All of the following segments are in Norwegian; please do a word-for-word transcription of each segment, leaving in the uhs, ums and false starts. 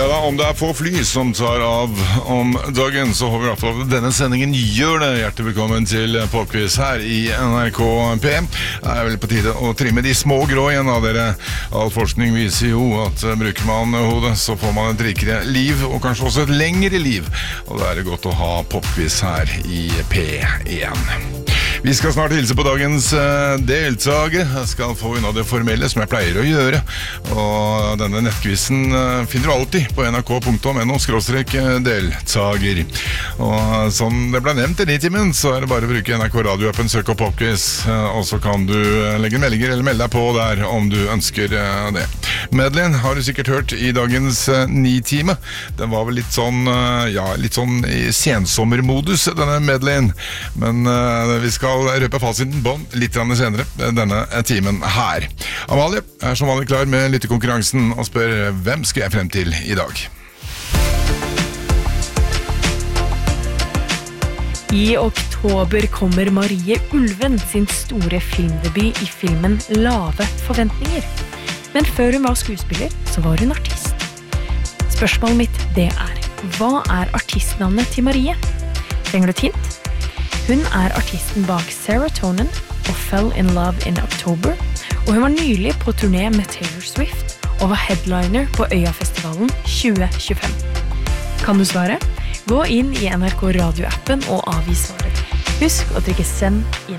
Ja da, om det er få fly som tar av om dagen, så håper vi i hvert fall at denne sendingen gjør det. Hjertelig velkommen til Popquiz her i N R K P. Det er vel på tide å trimme de små grå igjen av dere. All forskning viser jo at bruker man hodet, så får man et rikere liv, og kanskje også et lengre liv. Og da er det godt å ha Popquiz her i P én. Vi skal snart hilse på dagens uh, deltager. Jeg skal få unna det formelle som jeg pleier å gjøre. Og denne nettkvissen uh, finner du alltid på nrk punktum no skråstrek deltager. Og som det ble nevnt i Nitimen, så er det bare å bruke N R K radioappen, søk opp Popquiz, uh, og så kan du legge meldinger eller melde deg på der om du ønsker uh, det. Medlin har du sikkert hørt i dagens uh, Nitime. Den var vel litt sånn, uh, ja, litt sånn i sensommermodus, denne Medlin. Men uh, vi skal røpe fasiten på litt senere denne timen her. Amalie er som vanlig klar med lyttekonkurransen og spør hvem skal jeg frem til i dag? I oktober kommer Marie Ulven sin store filmdebut i filmen Lave forventninger. Men før hun var skuespiller, så var hun artist. Spørsmålet mitt det er, hva er artistnavnet til Marie? Trenger du et hint? Hun er artisten bak Serotonin og Fell in Love in October, og hun var nylig på turné med Taylor Swift og var headliner på Øyafestivalen tjue tjuefem. Kan du svare? Gå inn i N R K radioappen og avgi svaret. Husk å trykke send inn.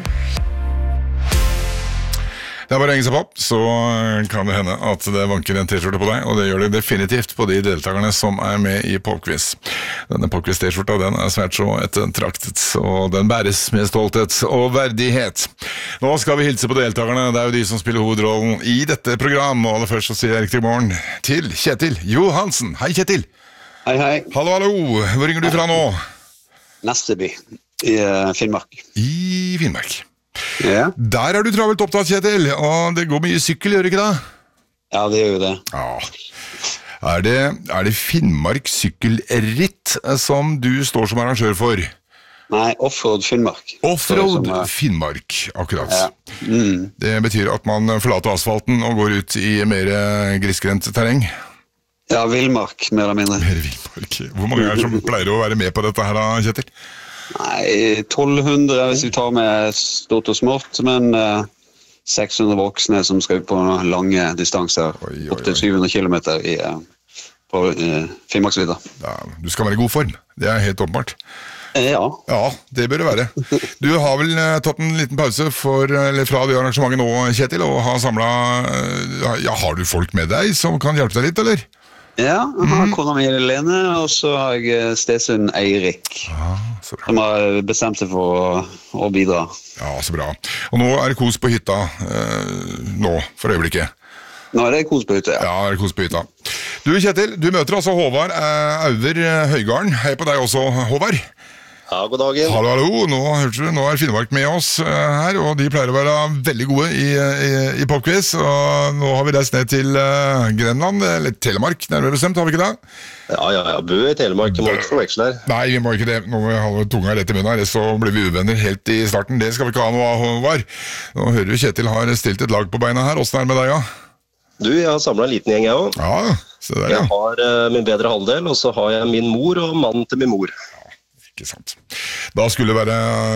Det er bare å henge seg på, så kan det hende at det vanker en t-skjorte på deg, og det gjør det definitivt på de deltakerne som er med i Popquiz. Denne Popquiz-t-skjorta, den er svært så ettertraktet, og den bæres med stolthet og verdighet. Nå skal vi hilse på deltakerne, det er jo de som spiller hovedrollen i dette programmet, og aller først så sier jeg riktig morgen til Kjetil Johansen. Hei Kjetil! Hei, hei. Hallo, hallo! Hvor ringer du fra nå? Nesteby, i uh, Finnmark. I Finnmark. Ja. Der er du travelt opptatt, Kjetil, og det går mye sykkel, gjør det ikke da? Ja, det gjør jo det. Ja. Er det, er det Finnmark sykkelritt som du står som arrangør for? Nei, Offroad Finnmark. Offroad som, uh, Finnmark, akkurat. Ja. Mm. Det betyr at man forlater asfalten og går ut i mer grisgrendt terreng? Ja, villmark, mer eller mindre. Mer villmark. Hvor mange er det som pleier å være med på dette her da, Kjetil? Nei, tolv hundre hvis vi tar med stort og smått, men uh, seks hundre voksne som skal ut på lange distanser, oi, oi, oi. Opp til syv hundre kilometer i, uh, på uh, Finnmarksvidda. Ja, du skal være i god form, det er helt åpenbart. Ja. Ja, det bør det være. Du har vel uh, tatt en liten pause for, eller fra det arrangementet nå, Kjetil, og har samlet, uh, ja, har du folk med deg som kan hjelpe deg litt, eller? Ja, jeg har kona mi Lene, og så har jeg stesønnen Eirik, ah, som har bestemt seg for å, å bidra. Ja, så bra. Og nå er det kos på hytta, eh, nå, for øyeblikket. Nå er det kos på hytta, ja. Ja, det er kos på hytta. Du, Kjetil, du møter altså Håvard eh, Auver Høygarden. Hei på deg også, Håvard. Ja, god dagen. Hallo, hallo. Nå, hørte du, nå er Finnmark med oss uh, her, og de pleier å være veldig gode i, i, i Popquiz, og nå har vi reist ned til uh, Grenland, eller Telemark, nærmere bestemt, har vi ikke det? Ja, ja, ja, Bø i Telemark, det må ikke forveksle her. Nei, vi må ikke det. Nå må vi ha tunga rett i munnen her, så blir vi uvenner helt i starten. Det skal vi ikke ha noe av, Håvard. Nå hører vi Kjetil har stilt et lag på beina her. Hvordan er det med deg, ja? Du, jeg har samlet en liten gjeng, jeg også. Ja, se der, ja. Jeg har uh, min bedre halvdel, og så har jeg min mor og mannen til min mor. Ikke sant. Da skulle det være,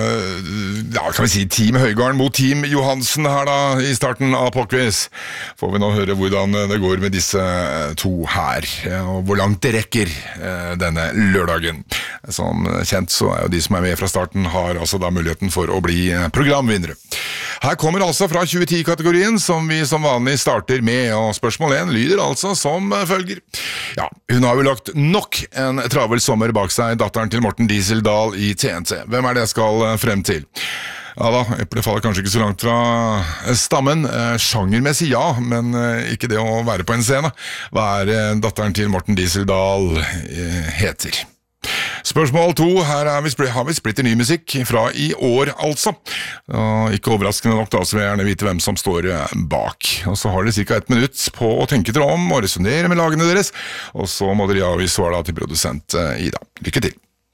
ja, kan vi si, Team Høygarden mot Team Johansen her da, i starten av Popquiz. Får vi nå høre hvordan det går med disse to her, og hvor langt det rekker denne lørdagen. Som kjent så er jo de som er med fra starten har altså da muligheten for å bli programvinnere. Her kommer altså fra tjue ti-kategorien, som vi som vanlig starter med, og spørsmål én lyder altså som følger. Ja, hun har jo lagt nok en travel sommer bak seg, datteren til Morten Dieseldal i T N T. Hvem er det jeg skal frem til? Ja da, eplet faller kanskje ikke så langt fra stammen. Sjangermessig ja, men ikke det å være på en scene. Hva er datteren til Morten Dieseldal heter? Spørsmål to, her er vi, har vi splitter ny musikk fra i år altså. Og ikke overraskende nok da, så vil jeg gjerne vite hvem som står bak. Og så har dere cirka ett minutt på å tenke dere om og resonere med lagene deres, og så må dere avgi svar da til produsent Ida. Lykke til!